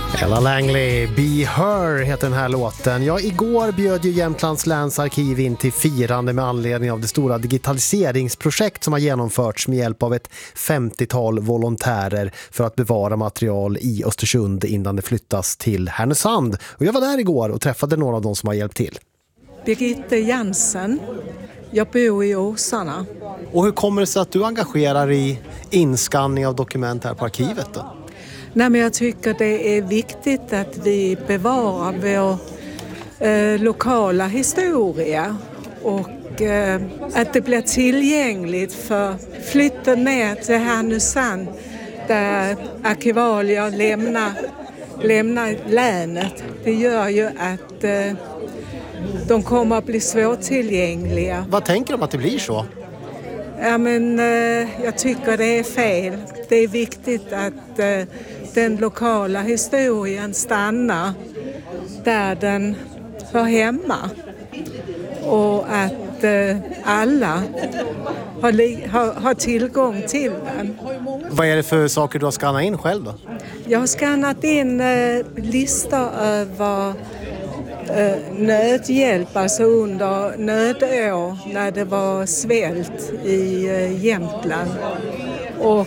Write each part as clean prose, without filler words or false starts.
Ella Langley, Be Her heter den här låten. Ja, igår bjöd ju Jämtlands läns arkiv in till firande med anledning av det stora digitaliseringsprojekt som har genomförts med hjälp av ett 50-tal volontärer för att bevara material i Östersund innan det flyttas till Härnösand. Och jag var där igår och träffade några av dem som har hjälpt till. Birgitte Jansen. Jag bor i Åsarna. Och hur kommer det sig att du engagerar i inskanning av dokument här på arkivet då? Nej, men jag tycker det är viktigt att vi bevarar vår lokala historia och att det blir tillgängligt för flytten ner till Härnösand där arkivalier lämnar länet. Det gör ju att de kommer att bli svårtillgängliga. Vad tänker du om att det blir så? Ja, men jag tycker det är fel. Det är viktigt att den lokala historien stannar där den hör hemma. Och att alla har tillgång till den. Vad är det för saker du har skannat in själv då? Jag har skannat in listor över nödhjälp, alltså under nödår när det var svält i Jämtland. Och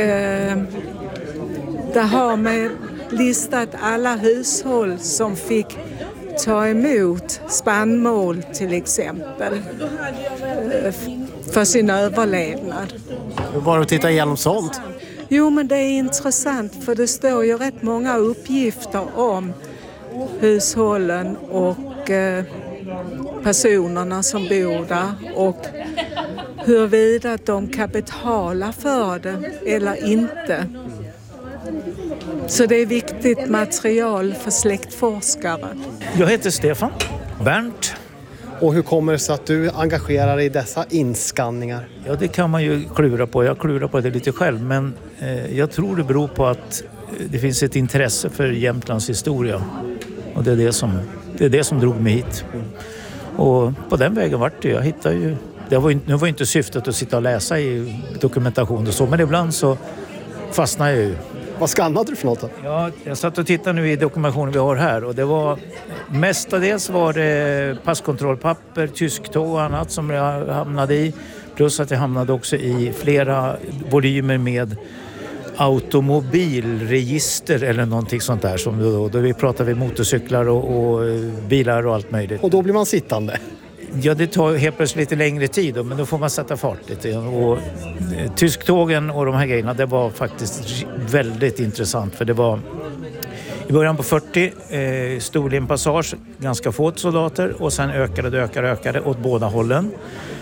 där har man listat alla hushåll som fick ta emot spannmål till exempel för sin överlevnad. Hur var det att titta igenom sånt? Jo, men det är intressant för det står ju rätt många uppgifter om hushållen och personerna som bor där och huruvida de kan betala för det eller inte. Så det är viktigt material för släktforskare. Jag heter Stefan Bernt. Och hur kommer det sig att du engagerar dig i dessa inskanningar? Ja, det kan man ju klura på. Jag klurar på det lite själv, men jag tror det beror på att det finns ett intresse för Jämtlands historia. Och det är det som drog mig hit. Och på den vägen vart det. Jag hittade ju... Nu var inte syftet att sitta och läsa i dokumentation och så, men ibland så fastnade jag ju. Vad skannade du för något då? Ja, jag satt och tittade nu i dokumentationen vi har här och det var mestadels var det passkontrollpapper, tysktåg och annat som jag hamnade i. Plus att jag hamnade också i flera volymer med automobilregister eller någonting sånt där. Som då vi pratar vi motorcyklar och bilar och allt möjligt. Och då blir man sittande? Ja, det tar helt plötsligt lite längre tid då, men då får man sätta fart lite. Och tysktågen och de här grejerna, det var faktiskt väldigt intressant. För det var i början på 40 stod i en passage ganska få soldater och sen ökade åt båda hållen.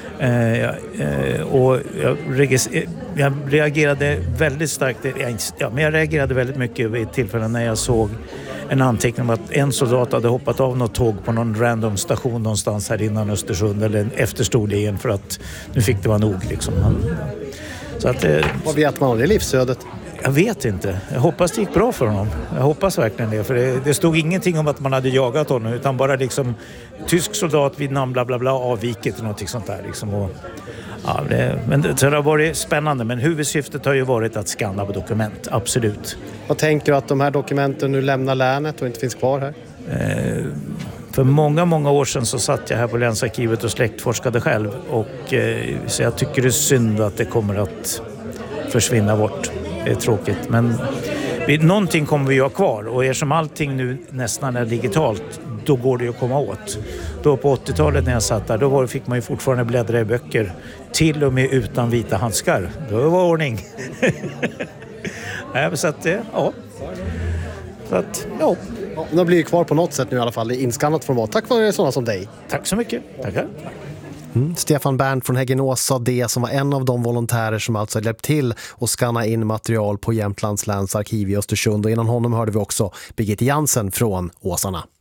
Och jag reagerade väldigt starkt, men jag reagerade väldigt mycket vid tillfällen när jag såg en anteckning om att en soldat hade hoppat av något tåg på någon random station någonstans här innan Östersund eller efter Storlien för att nu fick det vara nog liksom. Så att, vad vet man om det livsödet? Jag vet inte. Jag hoppas det gick bra för honom. Jag hoppas verkligen det. För det stod ingenting om att man hade jagat honom utan bara liksom tysk soldat vid namn bla bla bla avvikit eller någonting sånt där liksom. Och, ja, så det har varit spännande, men huvudsyftet har ju varit att skanna på dokument, absolut. Vad tänker du att de här dokumenten nu lämnar länet och inte finns kvar här? För många år sedan så satt jag här på länsarkivet och släktforskade själv och så jag tycker det är synd att det kommer att försvinna bort. Det är tråkigt, men någonting kommer vi ha kvar och eftersom allting nu nästan är digitalt, då går det ju att komma åt. Då på 80-talet när jag satt där, då fick man ju fortfarande bläddra i böcker, till och med utan vita handskar. Då var ordning. Så att, ja. Så att, ja. De blir kvar på något sätt nu i alla fall i inskannat format. Tack för sådana som dig. Tack så mycket. Tackar. Stefan Bernt från Häggenås sa det som var en av de volontärer som alltså hjälpt till att skanna in material på Jämtlands läns arkiv i Östersund. Och innan honom hörde vi också Birgitte Jansen från Åsarna.